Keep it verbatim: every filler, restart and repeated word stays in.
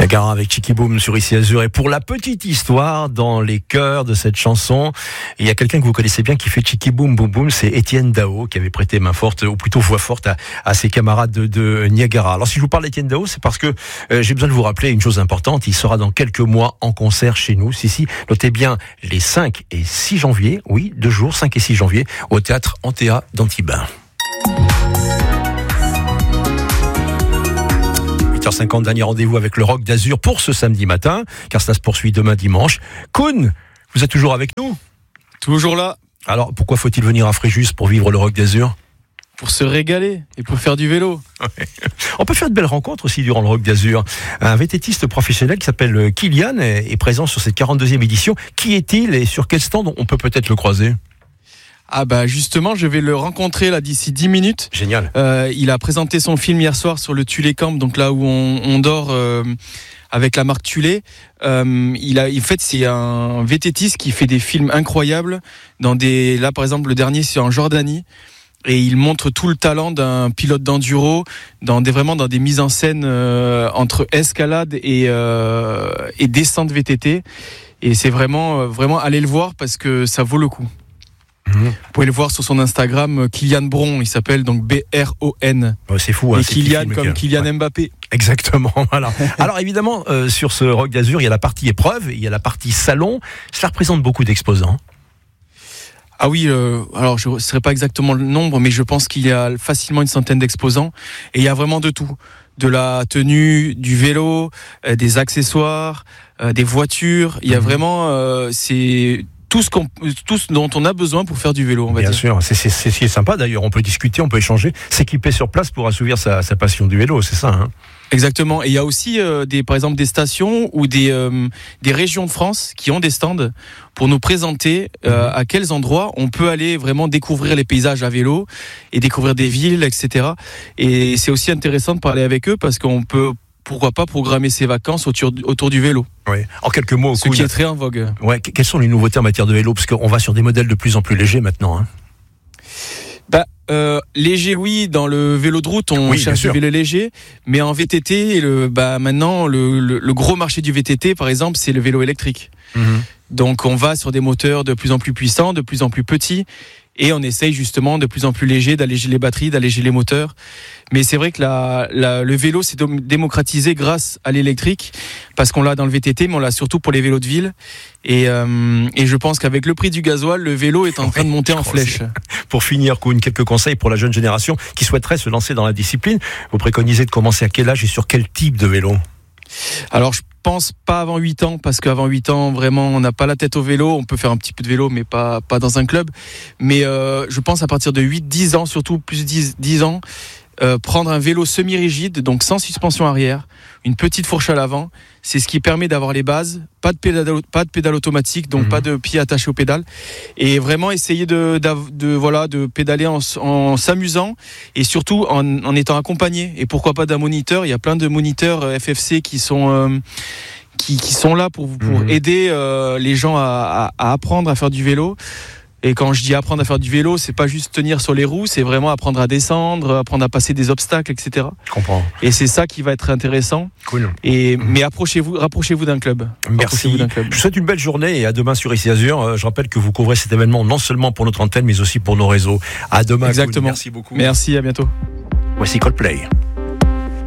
Niagara avec Chicky Boom sur Ici Azur. Et pour la petite histoire, dans les chœurs de cette chanson, il y a quelqu'un que vous connaissez bien qui fait Chicky Boom Boom Boom, c'est Étienne Dao, qui avait prêté main forte, ou plutôt voix forte, à, à ses camarades de, de Niagara. Alors si je vous parle d'Étienne Dao, c'est parce que euh, j'ai besoin de vous rappeler une chose importante. Il sera dans quelques mois en concert chez nous. Si, si, notez bien les cinq et six janvier, oui, deux jours, cinq et six janvier, au théâtre Antea d'Antibes. huit heures cinquante, dernier rendez-vous avec le Rock d'Azur pour ce samedi matin, car ça se poursuit demain dimanche. Koun, vous êtes toujours avec nous ? Toujours là. Alors, pourquoi faut-il venir à Fréjus pour vivre le Rock d'Azur ? Pour se régaler et pour faire du vélo. Ouais. On peut faire de belles rencontres aussi durant le Rock d'Azur. Un vététiste professionnel qui s'appelle Kylian est présent sur cette quarante-deuxième édition. Qui est-il et sur quel stand on peut peut-être le croiser ? Ah bah justement, je vais le rencontrer là d'ici dix minutes. Génial. Euh, il a présenté son film hier soir sur le Tulé Camp, donc là où on, on dort euh, avec la marque Tulé. Euh, il a, en fait, c'est un vététiste qui fait des films incroyables. Dans des, là par exemple, le dernier c'est en Jordanie. Et il montre tout le talent d'un pilote d'enduro dans des, vraiment dans des mises en scène euh, entre escalade et, euh, et descente V T T. Et c'est vraiment, vraiment aller le voir parce que ça vaut le coup. Mmh. Vous pouvez le voir sur son Instagram, Kylian Bron, il s'appelle donc B R O N. Oh, c'est fou. Hein, et Kylian comme que... Kylian ouais. Mbappé. Exactement, voilà. Alors évidemment, euh, sur ce Rock d'Azur, il y a la partie épreuve, il y a la partie salon. Cela représente beaucoup d'exposants. Ah oui, euh, alors je ne saurais pas exactement le nombre, mais je pense qu'il y a facilement une centaine d'exposants. Et il y a vraiment de tout. De la tenue, du vélo, euh, des accessoires, euh, des voitures. Il y a mmh. vraiment... Euh, c'est... Tout ce, qu'on, tout ce dont on a besoin pour faire du vélo, on va Bien dire. sûr, c'est, c'est, c'est, c'est sympa d'ailleurs, on peut discuter, on peut échanger, s'équiper sur place pour assouvir sa, sa passion du vélo, c'est ça hein ? Exactement, et il y a aussi euh, des, par exemple des stations ou des, euh, des régions de France qui ont des stands pour nous présenter euh, à quels endroits on peut aller vraiment découvrir les paysages à vélo et découvrir des villes, et cetera. Et c'est aussi intéressant de parler avec eux parce qu'on peut... Pourquoi pas programmer ses vacances autour, autour du vélo. Oui. En quelques mots, ce qui est très en vogue. Ouais. Quelles sont les nouveautés en matière de vélo ? Parce qu'on va sur des modèles de plus en plus légers maintenant. Hein. Bah, euh, léger, oui, dans le vélo de route, on oui, cherche du vélo léger. Mais en V T T, le, bah, maintenant, le, le, le gros marché du V T T, par exemple, c'est le vélo électrique. Mmh. Donc, on va sur des moteurs de plus en plus puissants, de plus en plus petits. Et on essaye justement de plus en plus léger, d'alléger les batteries, d'alléger les moteurs. Mais c'est vrai que la, la, le vélo s'est démocratisé grâce à l'électrique, parce qu'on l'a dans le V T T, mais on l'a surtout pour les vélos de ville. Et, euh, et je pense qu'avec le prix du gasoil, le vélo est en train de monter en flèche. Pour finir, Koun, quelques conseils pour la jeune génération qui souhaiterait se lancer dans la discipline. Vous préconisez de commencer à quel âge et sur quel type de vélo ? Alors, je pense pas avant huit ans, parce qu'avant huit ans, vraiment, on n'a pas la tête au vélo. On peut faire un petit peu de vélo, mais pas, pas dans un club. Mais euh, je pense à partir de huit dix ans, surtout plus dix, dix ans, euh, prendre un vélo semi-rigide, donc sans suspension arrière, une petite fourche à l'avant. C'est ce qui permet d'avoir les bases, pas de pédale, pas de pédale automatique, donc mmh. pas de pied attaché aux pédales. Et vraiment essayer de, de, de, voilà, de pédaler en, en s'amusant et surtout en, en étant accompagné. Et pourquoi pas d'un moniteur ? Il y a plein de moniteurs F F C qui sont... Euh, Qui, qui sont là pour, pour mmh. aider euh, les gens à, à, à apprendre à faire du vélo. Et quand je dis apprendre à faire du vélo, c'est pas juste tenir sur les roues, c'est vraiment apprendre à descendre, apprendre à passer des obstacles, et cetera. Je comprends. Et c'est ça qui va être intéressant. Cool. Et, mmh. Mais approchez-vous, rapprochez-vous d'un club. Merci. D'un club. Je vous souhaite une belle journée et à demain sur Ici Azur. Je rappelle que vous couvrez cet événement non seulement pour notre antenne, mais aussi pour nos réseaux. À demain. Exactement. Cool. Merci beaucoup. Merci, à bientôt. Voici Coldplay.